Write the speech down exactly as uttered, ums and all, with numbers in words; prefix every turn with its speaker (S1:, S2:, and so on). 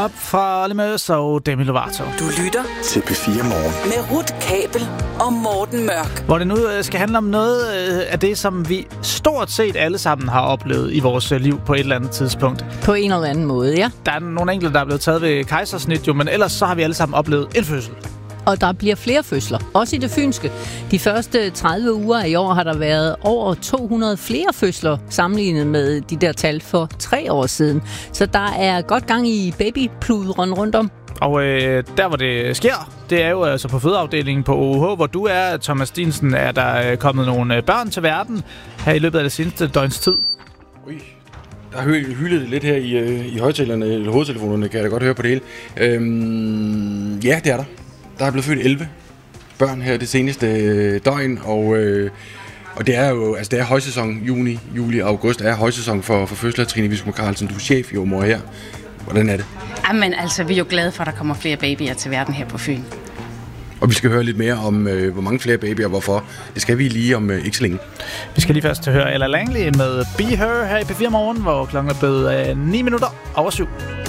S1: Up fra Lemøs og Demi Lovato.
S2: Du lytter
S3: til P fire Morgen
S2: med Ruth Kabel og Morten Mørk.
S1: Hvor det nu skal handle om noget af det, som vi stort set alle sammen har oplevet i vores liv på et eller andet tidspunkt.
S4: På en eller anden måde, ja.
S1: Der er nogle enkelte, der er blevet taget ved kejsersnit, jo, men ellers så har vi alle sammen oplevet en fødsel.
S4: Og der bliver flere fødsler, også i det fynske. De første tredive uger i år har der været over to hundrede flere fødsler sammenlignet med de der tal for tre år siden. Så der er godt gang i babypludren rundt om.
S1: Og øh, der, hvor det sker, det er jo altså på fødeafdelingen på O U H, hvor du er, Thomas Dinsen. Er der øh, kommet nogle børn til verden her i løbet af det seneste døgns tid?
S5: Ui, der har hyldet lidt her i, øh, i højtalerne, eller hovedtelefonerne, kan jeg da godt høre på det hele. Øhm, ja, det er der. Der er blevet født elleve børn her det seneste døgn, og, øh, og det er jo altså det er højsæson, juni, juli og august er højsæson for, for fødsler. Trine Vismo Carlsen, du er chefjordmor her. Hvordan er det?
S6: Jamen altså, vi er jo glade for, at der kommer flere babyer til verden her på Fyn.
S5: Og vi skal høre lidt mere om, øh, hvor mange flere babyer og hvorfor. Det skal vi lige om øh, ikke så længe.
S1: Vi skal lige først høre Ella Langley med Be Her her i P fire Morgen, hvor klokken er blevet øh, ni minutter over syv.